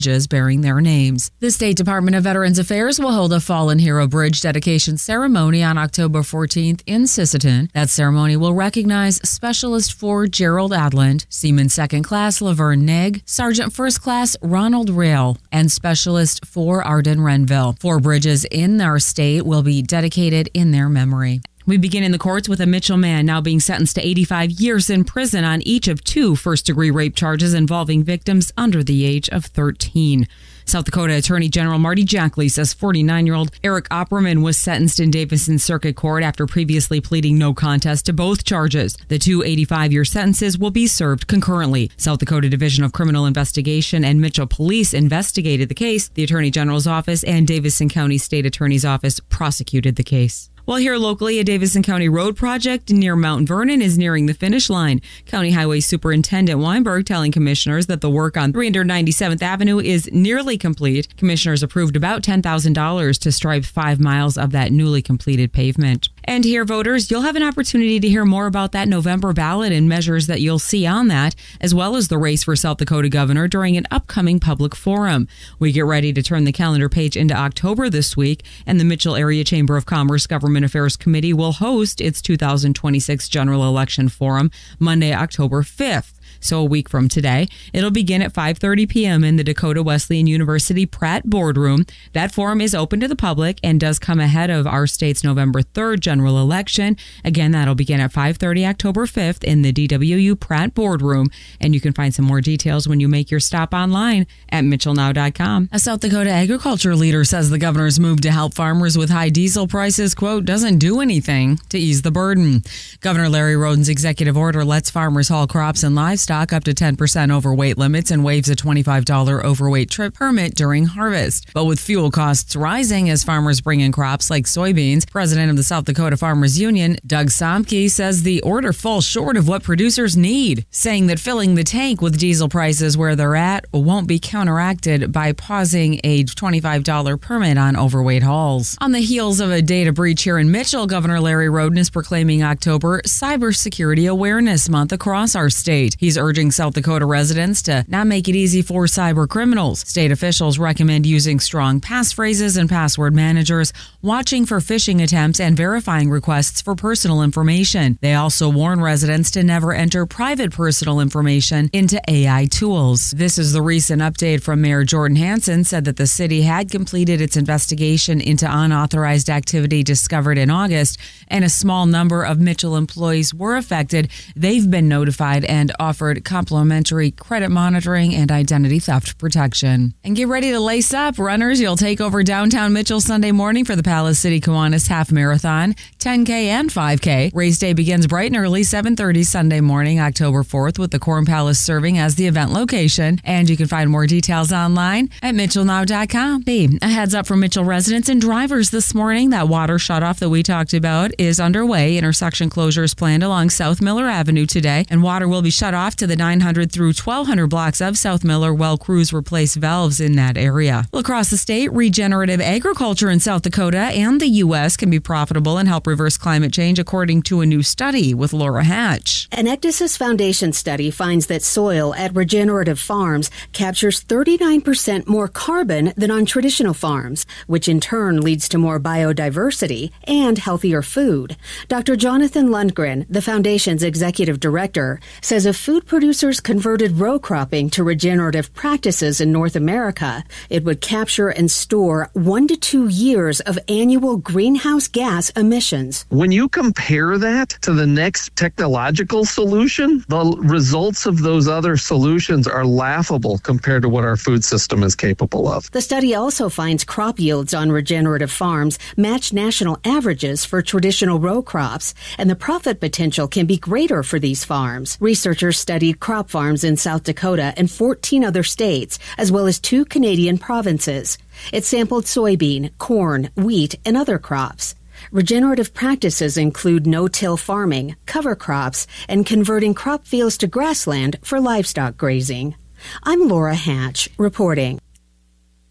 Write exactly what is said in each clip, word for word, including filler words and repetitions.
bearing their names. The State Department of Veterans Affairs will hold a Fallen Hero Bridge dedication ceremony on October fourteenth in Sisseton. That ceremony will recognize Specialist four Gerald Adland, Seaman Second Class Laverne Negg, Sergeant First Class Ronald Rail, and Specialist four Arden Renville. Four bridges in our state will be dedicated in their memory. We begin in the courts with a Mitchell man now being sentenced to eighty-five years in prison on each of two first-degree rape charges involving victims under the age of thirteen. South Dakota Attorney General Marty Jackley says forty-nine-year-old Eric Opperman was sentenced in Davison Circuit Court after previously pleading no contest to both charges. The two eighty-five-year sentences will be served concurrently. South Dakota Division of Criminal Investigation and Mitchell Police investigated the case. The Attorney General's office and Davison County State Attorney's office prosecuted the case. Well, here locally, a Davison County road project near Mount Vernon is nearing the finish line. County Highway Superintendent Weinberg telling commissioners that the work on three ninety-seventh Avenue is nearly complete. Commissioners approved about ten thousand dollars to stripe five miles of that newly completed pavement. And here, voters, you'll have an opportunity to hear more about that November ballot and measures that you'll see on that, as well as the race for South Dakota governor during an upcoming public forum. We get ready to turn the calendar page into October this week, and the Mitchell Area Chamber of Commerce Government Affairs Committee will host its two thousand twenty-six General Election Forum Monday, October fifth. So a week from today. It'll begin at five thirty p.m. in the Dakota Wesleyan University Pratt Boardroom. That forum is open to the public and does come ahead of our state's November third general election. Again, that'll begin at five thirty October fifth in the D W U Pratt Boardroom. And you can find some more details when you make your stop online at mitchell now dot com. A South Dakota agriculture leader says the governor's move to help farmers with high diesel prices, quote, doesn't do anything to ease the burden. Governor Larry Roden's executive order lets farmers haul crops and livestock up to ten percent over weight limits and waives a twenty-five dollars overweight trip permit during harvest. But with fuel costs rising as farmers bring in crops like soybeans, president of the South Dakota Farmers Union, Doug Somke, says the order falls short of what producers need, saying that filling the tank with diesel prices where they're at won't be counteracted by pausing a twenty-five dollars permit on overweight hauls. On the heels of a data breach here in Mitchell, Governor Larry Roden is proclaiming October Cybersecurity Awareness Month across our state. He's urging South Dakota residents to not make it easy for cyber criminals. State officials recommend using strong passphrases and password managers, watching for phishing attempts, and verifying requests for personal information. They also warn residents to never enter private personal information into A I tools. This is the recent update from Mayor Jordan Hansen, said that the city had completed its investigation into unauthorized activity discovered in August, and a small number of Mitchell employees were affected. They've been notified and offered complimentary credit monitoring and identity theft protection. And get ready to lace up, runners. You'll take over downtown Mitchell Sunday morning for the Palace City Kiwanis Half Marathon, ten K and five K. Race day begins bright and early, seven thirty Sunday morning, October fourth, with the Corn Palace serving as the event location. And you can find more details online at mitchell now dot com. Hey, a heads up for Mitchell residents and drivers this morning. That water shutoff that we talked about is underway. Intersection closures planned along South Miller Avenue today, and water will be shut off to the nine hundred through twelve hundred blocks of South Miller while crews replace valves in that area. Well, across the state, regenerative agriculture in South Dakota and the U S can be profitable and help reverse climate change, according to a new study with Laura Hatch. An Ecdysis Foundation study finds that soil at regenerative farms captures thirty-nine percent more carbon than on traditional farms, which in turn leads to more biodiversity and healthier food. Doctor Jonathan Lundgren, the foundation's executive director, says if food producers converted row cropping to regenerative practices in North America, it would capture and store one to two years of annual greenhouse gas emissions. When you compare that to the next technological solution, the results of those other solutions are laughable compared to what our food system is capable of. The study also finds crop yields on regenerative farms match national averages for traditional row crops, and the profit potential can be greater for these farms. Researchers studied crop farms in South Dakota and fourteen other states, as well as two Canadian provinces. It sampled soybean, corn, wheat, and other crops. Regenerative practices include no-till farming, cover crops, and converting crop fields to grassland for livestock grazing. I'm Laura Hatch, reporting.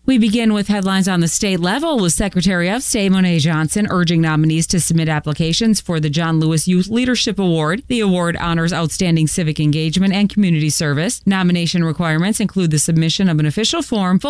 We begin with headlines on the state level, with Secretary of State Monet Johnson urging nominees to submit applications for the John Lewis Youth Leadership Award. The award honors outstanding civic engagement and community service. Nomination requirements include the submission of an official form,